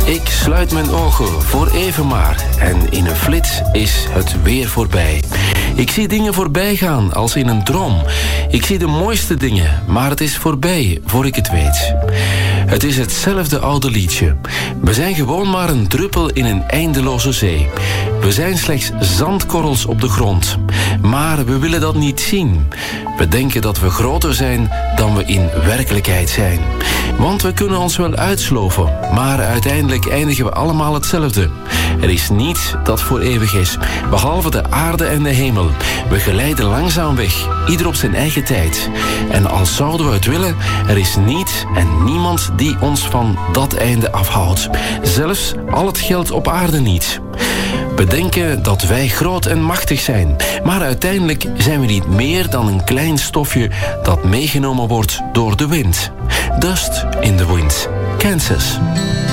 Ik sluit mijn ogen voor even maar en in een flits is het weer voorbij. Ik zie dingen voorbij gaan als in een droom. Ik zie de mooiste dingen, maar het is voorbij voor ik het weet. Het is hetzelfde oude liedje. We zijn gewoon maar een druppel in een eindeloze zee. We zijn slechts zandkorrels op de grond. Maar we willen dat niet zien. We denken dat we groter zijn dan we in werkelijkheid zijn. Want we kunnen ons wel uitsloven, maar uiteindelijk eindigen we allemaal hetzelfde. Er is niets dat voor eeuwig is, behalve de aarde en de hemel. We glijden langzaam weg, ieder op zijn eigen tijd. En al zouden we het willen, er is niets en niemand die ons van dat einde afhoudt. Zelfs al het geld op aarde niet. We denken dat wij groot en machtig zijn, maar uiteindelijk zijn we niet meer dan een klein stofje dat meegenomen wordt door de wind. Dust in the Wind, Kansas.